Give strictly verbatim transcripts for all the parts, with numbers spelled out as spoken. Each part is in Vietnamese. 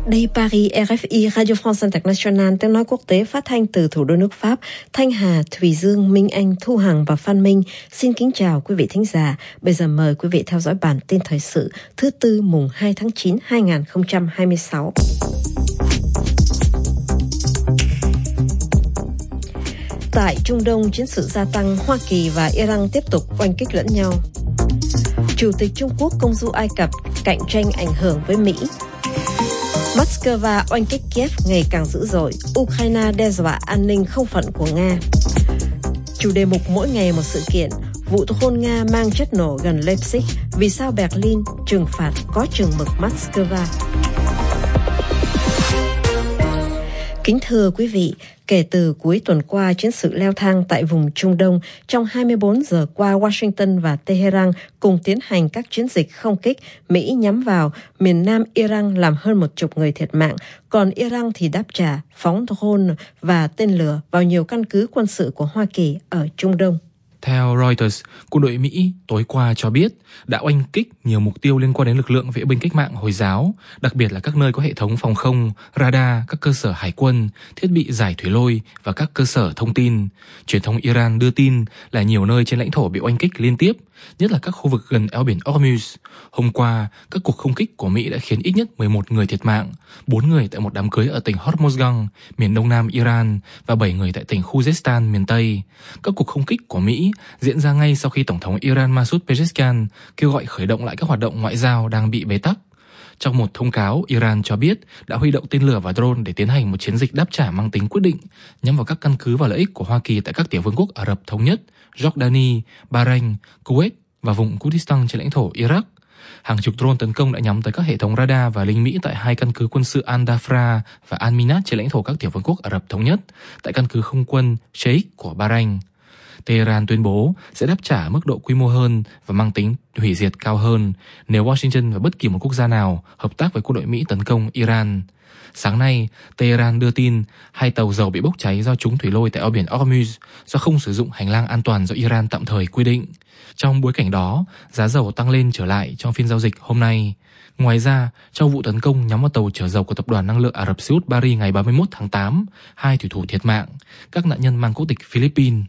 Đây Paris, rờ ép i, Radio France International, tiếng nói quốc tế phát thanh từ thủ đô nước Pháp. Thanh Hà, Thùy Dương, Minh Anh, Thu Hằng và Phan Minh xin kính chào quý vị thính giả. Bây giờ mời quý vị theo dõi bản tin thời sự thứ tư mùng hai tháng chín hai nghìn không trăm hai mươi sáu. Tại Trung Đông, chiến sự gia tăng, Hoa Kỳ và Iran tiếp tục oanh kích lẫn nhau. Chủ tịch Trung Quốc công du Ai Cập cạnh tranh ảnh hưởng với Mỹ. Moscow oanh kích Kiev ngày càng dữ dội, Ukraine đe dọa an ninh không phận của Nga. Chủ đề mục mỗi ngày một sự kiện, vụ drone Nga mang chất nổ gần Leipzig, vì sao Berlin trừng phạt có chừng mực Moscow. Kính thưa quý vị, kể từ cuối tuần qua, chiến sự leo thang tại vùng Trung Đông. Trong hai mươi bốn giờ qua, Washington và Tehran cùng tiến hành các chiến dịch không kích. Mỹ nhắm vào miền nam Iran làm hơn một chục người thiệt mạng, còn Iran thì đáp trả phóng drone và tên lửa vào nhiều căn cứ quân sự của Hoa Kỳ ở Trung Đông. Theo Reuters, quân đội Mỹ tối qua cho biết đã oanh kích nhiều mục tiêu liên quan đến lực lượng vệ binh cách mạng Hồi giáo, đặc biệt là các nơi có hệ thống phòng không, radar, các cơ sở hải quân, thiết bị giải thủy lôi và các cơ sở thông tin. Truyền thông Iran đưa tin là nhiều nơi trên lãnh thổ bị oanh kích liên tiếp, nhất là các khu vực gần eo biển Hormuz. Hôm qua, các cuộc không kích của Mỹ đã khiến ít nhất mười một người thiệt mạng, bốn người tại một đám cưới ở tỉnh Hormozgan, miền đông nam Iran, và bảy người tại tỉnh Khuzestan, miền Tây. Các cuộc không kích của Mỹ diễn ra ngay sau khi Tổng thống Iran Masoud Pezeshkian kêu gọi khởi động lại các hoạt động ngoại giao đang bị bế tắc. Trong một thông cáo, Iran cho biết đã huy động tên lửa và drone để tiến hành một chiến dịch đáp trả mang tính quyết định nhắm vào các căn cứ và lợi ích của Hoa Kỳ tại các tiểu vương quốc Ả Rập Thống Nhất, Jordani, Bahrain, Kuwait và vùng Kurdistan trên lãnh thổ Iraq. Hàng chục drone tấn công đã nhắm tới các hệ thống radar và lính Mỹ tại hai căn cứ quân sự Al-Dafra và Al-Minat trên lãnh thổ các tiểu vương quốc Ả Rập Thống Nhất, tại căn cứ không quân Sheikh của Bahrain. Tehran tuyên bố sẽ đáp trả mức độ quy mô hơn và mang tính hủy diệt cao hơn nếu Washington và bất kỳ một quốc gia nào hợp tác với quân đội Mỹ tấn công Iran. Sáng nay, Tehran đưa tin hai tàu dầu bị bốc cháy do trúng thủy lôi tại eo biển Hormuz do không sử dụng hành lang an toàn do Iran tạm thời quy định. Trong bối cảnh đó, giá dầu tăng lên trở lại trong phiên giao dịch hôm nay. Ngoài ra, trong vụ tấn công nhắm vào tàu chở dầu của Tập đoàn Năng lượng Ả Rập Xê Út Paris ngày ba mươi mốt tháng tám, hai thủy thủ thiệt mạng, các nạn nhân mang quốc tịch Philippines.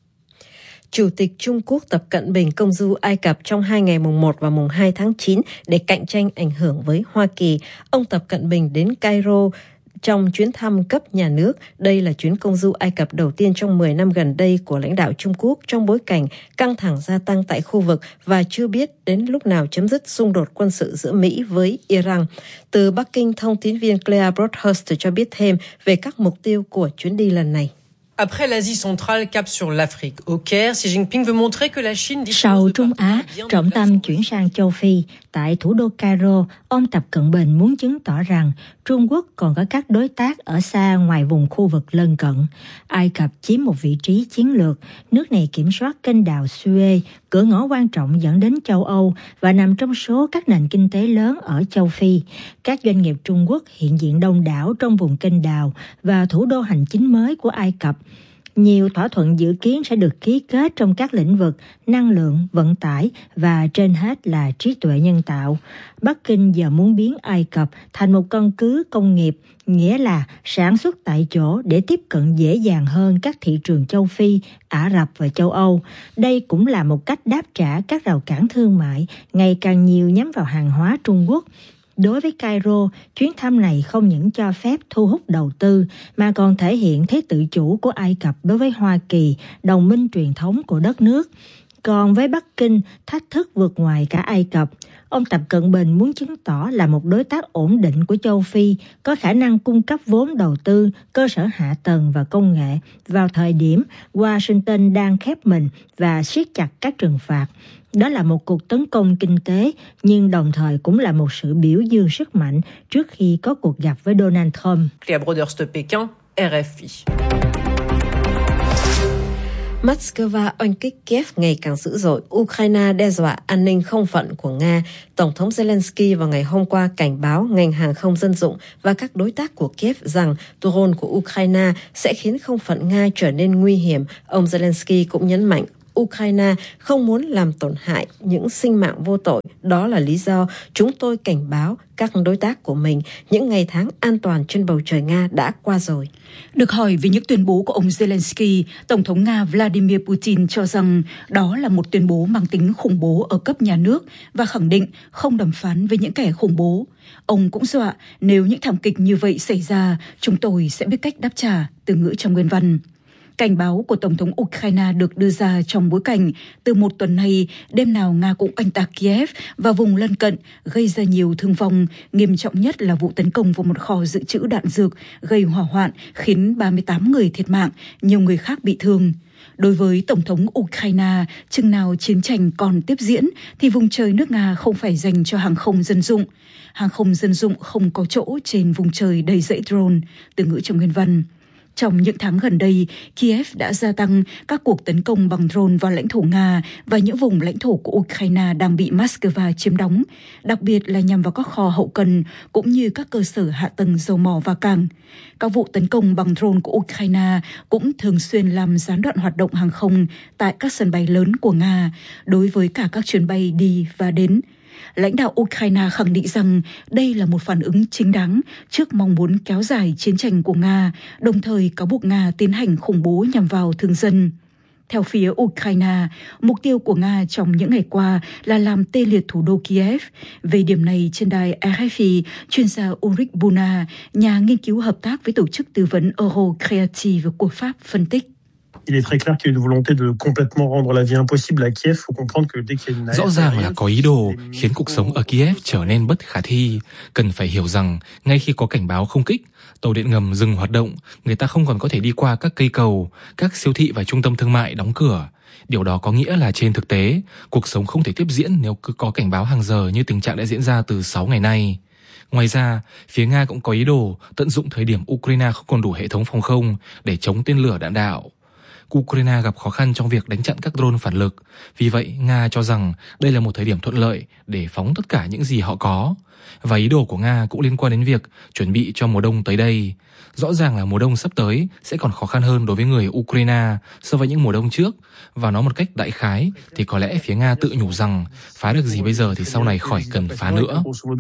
Chủ tịch Trung Quốc Tập Cận Bình công du Ai Cập trong hai ngày mùng một và mùng hai tháng chín để cạnh tranh ảnh hưởng với Hoa Kỳ. Ông Tập Cận Bình đến Cairo trong chuyến thăm cấp nhà nước. Đây là chuyến công du Ai Cập đầu tiên trong mười năm gần đây của lãnh đạo Trung Quốc trong bối cảnh căng thẳng gia tăng tại khu vực và chưa biết đến lúc nào chấm dứt xung đột quân sự giữa Mỹ với Iran. Từ Bắc Kinh, thông tín viên Claire Broadhurst cho biết thêm về các mục tiêu của chuyến đi lần này. Après l'Asie centrale, cap sur l'Afrique. Au Caire, Xi Jinping veut montrer que la Chine... Sau Trung Á, trọng tâm chuyển sang châu Phi. Tại thủ đô Cairo, ông Tập Cận Bình muốn chứng tỏ rằng Trung Quốc còn có các đối tác ở xa ngoài vùng khu vực lân cận. Ai Cập chiếm một vị trí chiến lược. Nước này kiểm soát kênh đào Suez, cửa ngõ quan trọng dẫn đến châu Âu và nằm trong số các nền kinh tế lớn ở châu Phi. Các doanh nghiệp Trung Quốc hiện diện đông đảo trong vùng kênh đào và thủ đô hành chính mới của Ai Cập. Nhiều thỏa thuận dự kiến sẽ được ký kết trong các lĩnh vực năng lượng, vận tải và trên hết là trí tuệ nhân tạo. Bắc Kinh giờ muốn biến Ai Cập thành một căn cứ công nghiệp, nghĩa là sản xuất tại chỗ để tiếp cận dễ dàng hơn các thị trường châu Phi, Ả Rập và châu Âu. Đây cũng là một cách đáp trả các rào cản thương mại ngày càng nhiều nhắm vào hàng hóa Trung Quốc. Đối với Cairo, chuyến thăm này không những cho phép thu hút đầu tư mà còn thể hiện thế tự chủ của Ai Cập đối với Hoa Kỳ, đồng minh truyền thống của đất nước. Còn với Bắc Kinh, thách thức vượt ngoài cả Ai Cập. Ông Tập Cận Bình muốn chứng tỏ là một đối tác ổn định của châu Phi, có khả năng cung cấp vốn đầu tư, cơ sở hạ tầng và công nghệ vào thời điểm Washington đang khép mình và siết chặt các trừng phạt. Đó là một cuộc tấn công kinh tế, nhưng đồng thời cũng là một sự biểu dương sức mạnh trước khi có cuộc gặp với Donald Trump. Claire Broadhurst, Pékin, rờ ép i. Moscow oanh kích Kiev ngày càng dữ dội, Ukraine đe dọa an ninh không phận của Nga. Tổng thống Zelensky vào ngày hôm qua cảnh báo ngành hàng không dân dụng và các đối tác của Kiev rằng drone của Ukraine sẽ khiến không phận Nga trở nên nguy hiểm. Ông Zelensky cũng nhấn mạnh Ukraine không muốn làm tổn hại những sinh mạng vô tội. Đó là lý do chúng tôi cảnh báo các đối tác của mình những ngày tháng an toàn trên bầu trời Nga đã qua rồi. Được hỏi về những tuyên bố của ông Zelensky, Tổng thống Nga Vladimir Putin cho rằng đó là một tuyên bố mang tính khủng bố ở cấp nhà nước và khẳng định không đàm phán với những kẻ khủng bố. Ông cũng dọa nếu những thảm kịch như vậy xảy ra, chúng tôi sẽ biết cách đáp trả, từ ngữ trong nguyên văn. Cảnh báo của Tổng thống Ukraine được đưa ra trong bối cảnh từ một tuần nay, đêm nào Nga cũng oanh tạc Kiev và vùng lân cận, gây ra nhiều thương vong, nghiêm trọng nhất là vụ tấn công vào một kho dự trữ đạn dược, gây hỏa hoạn, khiến ba mươi tám người thiệt mạng, nhiều người khác bị thương. Đối với Tổng thống Ukraine, chừng nào chiến tranh còn tiếp diễn thì vùng trời nước Nga không phải dành cho hàng không dân dụng. Hàng không dân dụng không có chỗ trên vùng trời đầy dãy drone, từ ngữ trong nguyên văn. Trong những tháng gần đây, Kiev đã gia tăng các cuộc tấn công bằng drone vào lãnh thổ Nga và những vùng lãnh thổ của Ukraine đang bị Moscow chiếm đóng, đặc biệt là nhằm vào các kho hậu cần cũng như các cơ sở hạ tầng dầu mỏ và cảng. Các vụ tấn công bằng drone của Ukraine cũng thường xuyên làm gián đoạn hoạt động hàng không tại các sân bay lớn của Nga, đối với cả các chuyến bay đi và đến. Lãnh đạo Ukraine khẳng định rằng đây là một phản ứng chính đáng trước mong muốn kéo dài chiến tranh của Nga, đồng thời cáo buộc Nga tiến hành khủng bố nhằm vào thường dân. Theo phía Ukraine, mục tiêu của Nga trong những ngày qua là làm tê liệt thủ đô Kiev. Về điểm này, trên đài R F I, chuyên gia Ulrich Buna, nhà nghiên cứu hợp tác với tổ chức tư vấn Eurocreative của Pháp, phân tích. Il est très clair qu'il y a une volonté de complètement rendre la vie impossible à Kiev. Faut comprendre que dès qu'il y a une Rõ ràng là có ý đồ khiến cuộc sống ở Kiev trở nên bất khả thi. Cần phải hiểu rằng ngay khi có cảnh báo không kích, tàu điện ngầm dừng hoạt động, người ta không còn có thể đi qua các cây cầu, các siêu thị và trung tâm thương mại đóng cửa. Điều đó có nghĩa là trên thực tế, cuộc sống không thể tiếp diễn nếu cứ có cảnh báo hàng giờ như tình trạng đã diễn ra từ sáu ngày nay. Ngoài ra, phía Nga cũng có ý đồ tận dụng thời điểm Ukraine không còn đủ hệ thống phòng không để chống tên lửa đạn đạo. Ukraine gặp khó khăn trong việc đánh chặn các drone phản lực. Vì vậy, Nga cho rằng đây là một thời điểm thuận lợi để phóng tất cả những gì họ có. Và ý đồ của Nga cũng liên quan đến việc chuẩn bị cho mùa đông tới đây. Rõ ràng là mùa đông sắp tới sẽ còn khó khăn hơn đối với người Ukraine so với những mùa đông trước. Và nói một cách đại khái thì có lẽ phía Nga tự nhủ rằng phá được gì bây giờ thì sau này khỏi cần phá nữa.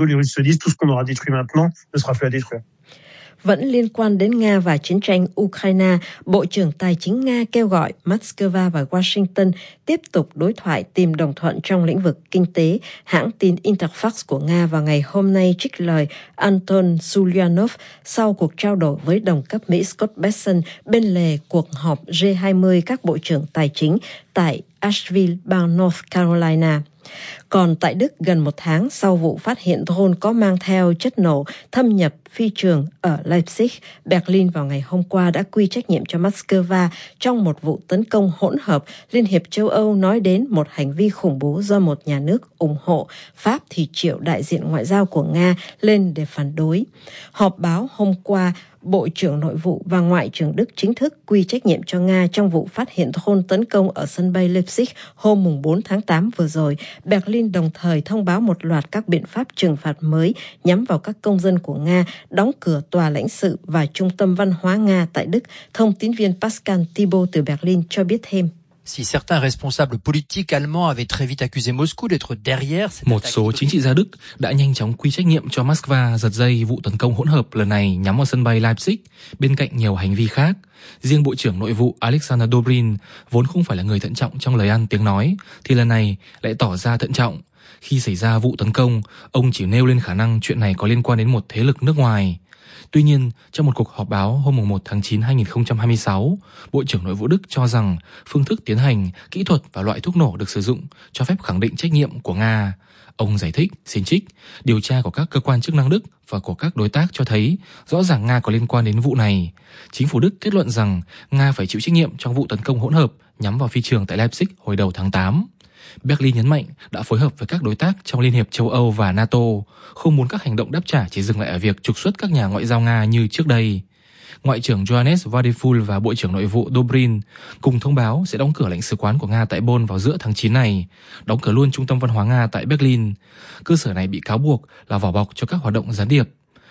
Vẫn liên quan đến Nga và chiến tranh Ukraine, Bộ trưởng Tài chính Nga kêu gọi Moscow và Washington tiếp tục đối thoại tìm đồng thuận trong lĩnh vực kinh tế. Hãng tin Interfax của Nga vào ngày hôm nay trích lời Anton Zulyanov sau cuộc trao đổi với đồng cấp Mỹ Scott Bessent bên lề cuộc họp G hai mươi các bộ trưởng tài chính tại Asheville, bang North Carolina. Còn tại Đức, gần một tháng sau vụ phát hiện drone có mang theo chất nổ thâm nhập phi trường ở Leipzig, Berlin vào ngày hôm qua đã quy trách nhiệm cho Moscow trong một vụ tấn công hỗn hợp. Liên hiệp châu Âu nói đến một hành vi khủng bố do một nhà nước ủng hộ. Pháp thì triệu đại diện ngoại giao của Nga lên để phản đối. Họp báo hôm qua, Bộ trưởng Nội vụ và Ngoại trưởng Đức chính thức quy trách nhiệm cho Nga trong vụ phát hiện drone tấn công ở sân bay Leipzig hôm bốn tháng tám vừa rồi. Berlin đồng thời thông báo một loạt các biện pháp trừng phạt mới nhắm vào các công dân của Nga, đóng cửa tòa lãnh sự và trung tâm văn hóa Nga tại Đức. Thông tín viên Pascal Thibault từ Berlin cho biết thêm. Si certains responsables politiques allemands avaient très vite accusé Moscou d'être derrière cette Một số chính trị gia Đức đã nhanh chóng quy trách nhiệm cho Moscow giật dây vụ tấn công hỗn hợp lần này nhắm vào sân bay Leipzig, bên cạnh nhiều hành vi khác. Riêng Bộ trưởng Nội vụ Alexander Dobrin, vốn không phải là người thận trọng trong lời ăn tiếng nói, thì lần này lại tỏ ra thận trọng. Khi xảy ra vụ tấn công, ông chỉ nêu lên khả năng chuyện này có liên quan đến một thế lực nước ngoài. Tuy nhiên, trong một cuộc họp báo hôm một tháng chín năm hai nghìn không trăm hai mươi sáu, Bộ trưởng Nội vụ Đức cho rằng phương thức tiến hành, kỹ thuật và loại thuốc nổ được sử dụng cho phép khẳng định trách nhiệm của Nga. Ông giải thích, xin trích, điều tra của các cơ quan chức năng Đức và của các đối tác cho thấy rõ ràng Nga có liên quan đến vụ này. Chính phủ Đức kết luận rằng Nga phải chịu trách nhiệm trong vụ tấn công hỗn hợp nhắm vào phi trường tại Leipzig hồi đầu tháng tám. Berlin nhấn mạnh đã phối hợp với các đối tác trong Liên hiệp châu Âu và NATO, không muốn các hành động đáp trả chỉ dừng lại ở việc trục xuất các nhà ngoại giao Nga như trước đây. Ngoại trưởng Johannes Wadephul và Bộ trưởng Nội vụ Dobrin cùng thông báo sẽ đóng cửa lãnh sứ quán của Nga tại Bonn vào giữa tháng chín này, đóng cửa luôn trung tâm văn hóa Nga tại Berlin. Cơ sở này bị cáo buộc là vỏ bọc cho các hoạt động gián điệp.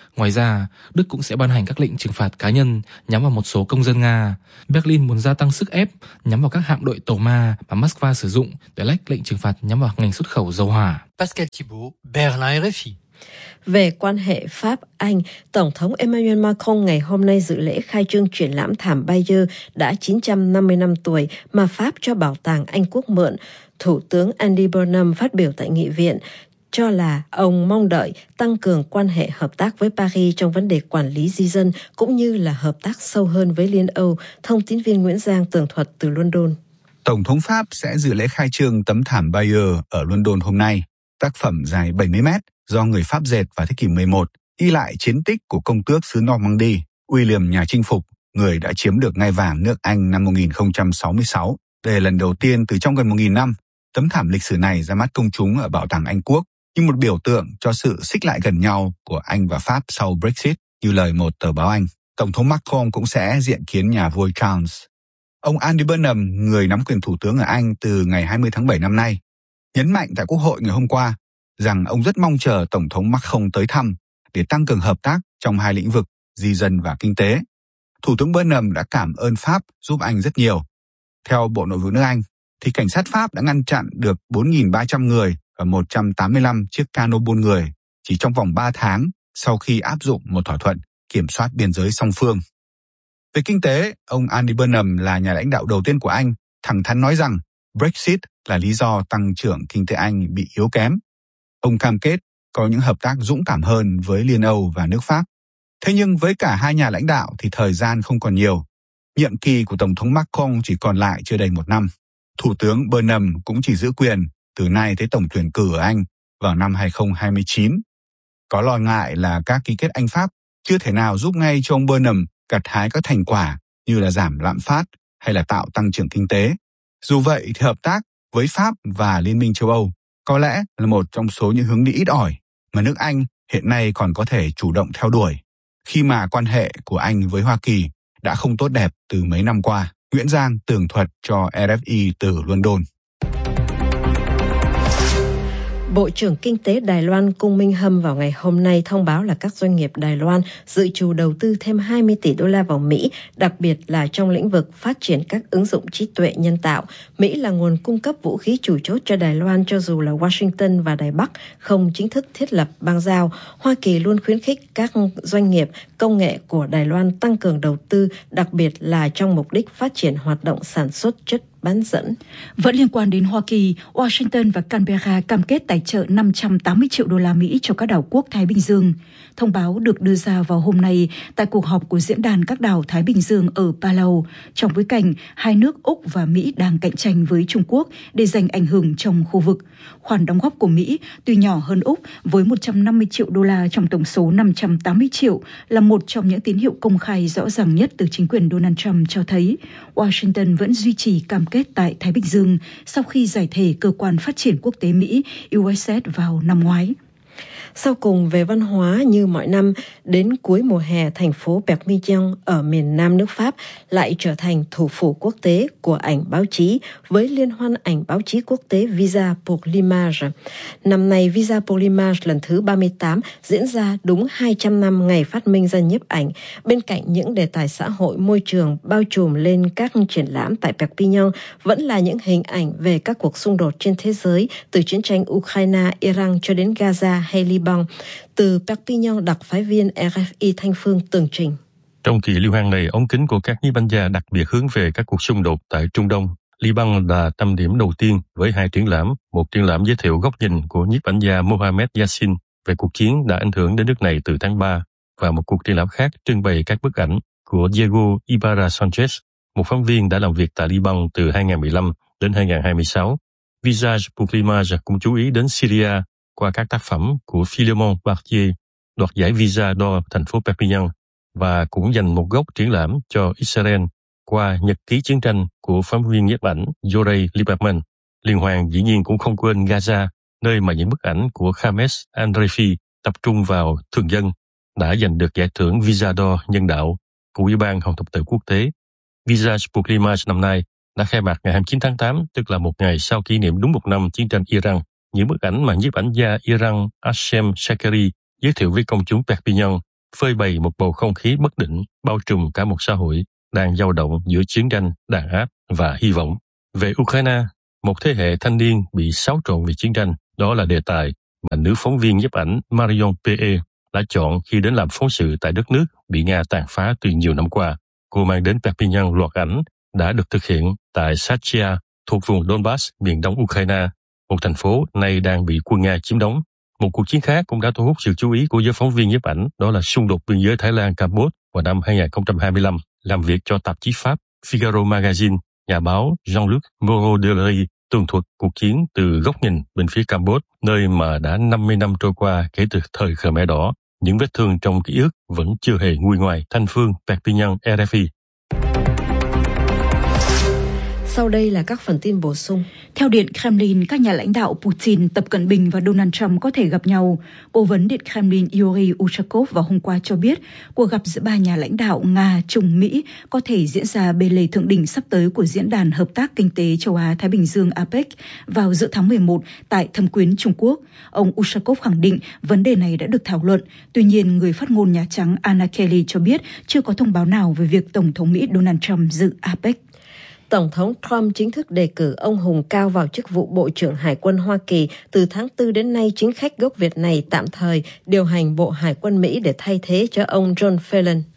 Ngoài ra, Đức cũng sẽ ban hành các lệnh trừng phạt cá nhân nhắm vào một số công dân Nga. Berlin muốn gia tăng sức ép nhắm vào các hạm đội tàu ma mà Moscow sử dụng để lách lệnh trừng phạt nhắm vào ngành xuất khẩu dầu hỏa. Pascal Thibault, Berlin R F I. Về quan hệ Pháp-Anh, Tổng thống Emmanuel Macron ngày hôm nay dự lễ khai trương triển lãm thảm Bayeux đã chín trăm năm mươi năm tuổi mà Pháp cho Bảo tàng Anh Quốc mượn. Thủ tướng Andy Burnham phát biểu tại nghị viện cho là ông mong đợi tăng cường quan hệ hợp tác với Paris trong vấn đề quản lý di dân cũng như là hợp tác sâu hơn với Liên Âu. Thông tin viên Nguyễn Giang tường thuật từ London. Tổng thống Pháp sẽ dự lễ khai trương tấm thảm Bayeux ở London hôm nay. Tác phẩm dài bảy mươi mét do người Pháp dệt vào thế kỷ mười một, ghi lại chiến tích của công tước xứ Normandy, William nhà chinh phục, người đã chiếm được ngai vàng nước Anh năm một nghìn không trăm sáu mươi sáu. Đây là lần đầu tiên từ trong gần một nghìn năm, tấm thảm lịch sử này ra mắt công chúng ở Bảo tàng Anh Quốc như một biểu tượng cho sự xích lại gần nhau của Anh và Pháp sau Brexit, như lời một tờ báo Anh. Tổng thống Macron cũng sẽ diện kiến nhà vua Charles. Ông Andy Burnham, người nắm quyền thủ tướng ở Anh từ ngày hai mươi tháng bảy năm nay, nhấn mạnh tại Quốc hội ngày hôm qua rằng ông rất mong chờ Tổng thống Macron tới thăm để tăng cường hợp tác trong hai lĩnh vực di dân và kinh tế. Thủ tướng Burnham đã cảm ơn Pháp giúp Anh rất nhiều. Theo Bộ Nội vụ nước Anh, thì cảnh sát Pháp đã ngăn chặn được bốn nghìn ba trăm người và một trăm tám mươi lăm chiếc cano buôn người chỉ trong vòng ba tháng sau khi áp dụng một thỏa thuận kiểm soát biên giới song phương. Về kinh tế, ông Andy Burnham là nhà lãnh đạo đầu tiên của Anh thẳng thắn nói rằng Brexit là lý do tăng trưởng kinh tế Anh bị yếu kém. Ông cam kết có những hợp tác dũng cảm hơn với Liên Âu và nước Pháp. Thế nhưng với cả hai nhà lãnh đạo thì thời gian không còn nhiều. Nhiệm kỳ của Tổng thống Macron chỉ còn lại chưa đầy một năm. Thủ tướng Burnham cũng chỉ giữ quyền từ nay tới tổng tuyển cử ở Anh vào năm hai không hai chín. Có lo ngại là các ký kết Anh-Pháp chưa thể nào giúp ngay cho ông Burnham gặt hái các thành quả như là giảm lạm phát hay là tạo tăng trưởng kinh tế. Dù vậy thì hợp tác với Pháp và Liên minh châu Âu có lẽ là một trong số những hướng đi ít ỏi mà nước Anh hiện nay còn có thể chủ động theo đuổi, khi mà quan hệ của Anh với Hoa Kỳ đã không tốt đẹp từ mấy năm qua. Nguyễn Giang tường thuật cho R F I từ London. Bộ trưởng Kinh tế Đài Loan Cung Minh Hâm vào ngày hôm nay thông báo là các doanh nghiệp Đài Loan dự trù đầu tư thêm hai mươi tỷ đô la vào Mỹ, đặc biệt là trong lĩnh vực phát triển các ứng dụng trí tuệ nhân tạo. Mỹ là nguồn cung cấp vũ khí chủ chốt cho Đài Loan cho dù là Washington và Đài Bắc không chính thức thiết lập bang giao. Hoa Kỳ luôn khuyến khích các doanh nghiệp công nghệ của Đài Loan tăng cường đầu tư, đặc biệt là trong mục đích phát triển hoạt động sản xuất chất bán dẫn. Vẫn liên quan đến Hoa Kỳ, Washington và Canberra cam kết tài trợ năm trăm tám mươi triệu đô la Mỹ cho các đảo quốc Thái Bình Dương. Thông báo được đưa ra vào hôm nay tại cuộc họp của Diễn đàn các đảo Thái Bình Dương ở Palau, trong bối cảnh hai nước Úc và Mỹ đang cạnh tranh với Trung Quốc để giành ảnh hưởng trong khu vực. Khoản đóng góp của Mỹ tuy nhỏ hơn Úc với một trăm năm mươi triệu đô la trong tổng số năm trăm tám mươi triệu là một trong những tín hiệu công khai rõ ràng nhất từ chính quyền Donald Trump cho thấy Washington vẫn duy trì cam kết tại Thái Bình Dương sau khi giải thể Cơ quan Phát triển Quốc tế Mỹ U S S vào năm ngoái. Sau cùng về văn hóa, như mọi năm, đến cuối mùa hè, thành phố Perpignan ở miền nam nước Pháp lại trở thành thủ phủ quốc tế của ảnh báo chí với liên hoan ảnh báo chí quốc tế Visa pour l'image. Năm nay, Visa pour l'image lần thứ ba mươi tám diễn ra đúng hai trăm năm ngày phát minh ra nhiếp ảnh. Bên cạnh những đề tài xã hội, môi trường bao trùm lên các triển lãm tại Perpignan vẫn là những hình ảnh về các cuộc xung đột trên thế giới, từ chiến tranh Ukraine, Iran cho đến Gaza hay Liban. Từ Perpignan, đặc phái viên R F I Thanh Phương tường trình. Trong kỳ liên hoan này, ống kính của các nhiếp ảnh gia đặc biệt hướng về các cuộc xung đột tại Trung Đông. Liban là tâm điểm đầu tiên với hai triển lãm, một triển lãm giới thiệu góc nhìn của nhiếp ảnh gia Mohamed Yassin về cuộc chiến đã ảnh hưởng đến nước này từ tháng ba, và một cuộc triển lãm khác trưng bày các bức ảnh của Diego Ibarra Sanchez, một phóng viên đã làm việc tại Liban từ hai không một lăm đến hai không hai sáu. Visage pour l'image cũng chú ý đến Syria qua các tác phẩm của Philemon Bartier, đoạt giải Visa d'Or thành phố Perpignan, và cũng dành một góc triển lãm cho Israel qua nhật ký chiến tranh của phóng viên nhiếp ảnh Yorei Lieberman. Liên hoan dĩ nhiên cũng không quên Gaza, nơi mà những bức ảnh của James Andrefi tập trung vào thường dân đã giành được giải thưởng Visa d'Or nhân đạo của Ủy ban Hồng thập tự quốc tế. Visage pour l'image năm nay đã khai mạc ngày hai mươi chín tháng tám, tức là một ngày sau kỷ niệm đúng một năm chiến tranh Iran. Những bức ảnh mà nhiếp ảnh gia Iran Hashem Shakeri giới thiệu với công chúng Perpignan phơi bày một bầu không khí bất định bao trùm cả một xã hội đang dao động giữa chiến tranh, đàn áp và hy vọng. Về Ukraine, một thế hệ thanh niên bị xáo trộn vì chiến tranh, đó là đề tài mà nữ phóng viên nhiếp ảnh Marion Pe đã chọn khi đến làm phóng sự tại đất nước bị Nga tàn phá từ nhiều năm qua. Cô mang đến Perpignan loạt ảnh đã được thực hiện tại Sachia, thuộc vùng Donbass, miền đông Ukraine, một thành phố nay đang bị quân Nga chiếm đóng. Một cuộc chiến khác cũng đã thu hút sự chú ý của giới phóng viên nhiếp ảnh, đó là xung đột biên giới Thái Lan-Campuchia vào năm hai không hai lăm. Làm việc cho tạp chí Pháp Figaro Magazine, nhà báo Jean-Luc Moreau-Delry tường thuật cuộc chiến từ góc nhìn bên phía Campuchia, nơi mà đã năm mươi năm trôi qua kể từ thời Khmer Đỏ. Những vết thương trong ký ức vẫn chưa hề nguôi ngoai. Thanh Phương, Perpignan, rờ ép i. Sau đây là các phần tin bổ sung. Theo Điện Kremlin, các nhà lãnh đạo Putin, Tập Cận Bình và Donald Trump có thể gặp nhau. Cố vấn Điện Kremlin Yuri Ushakov vào hôm qua cho biết cuộc gặp giữa ba nhà lãnh đạo Nga, Trung, Mỹ có thể diễn ra bên lề thượng đỉnh sắp tới của Diễn đàn Hợp tác Kinh tế Châu Á-Thái Bình Dương a pếch vào giữa tháng mười một tại Thâm Quyến, Trung Quốc. Ông Ushakov khẳng định vấn đề này đã được thảo luận. Tuy nhiên, người phát ngôn Nhà Trắng Anna Kelly cho biết chưa có thông báo nào về việc Tổng thống Mỹ Donald Trump dự a pếch. Tổng thống Trump chính thức đề cử ông Hùng Cao vào chức vụ Bộ trưởng Hải quân Hoa Kỳ. Từ tháng tư đến nay, chính khách gốc Việt này tạm thời điều hành Bộ Hải quân Mỹ để thay thế cho ông John Phelan.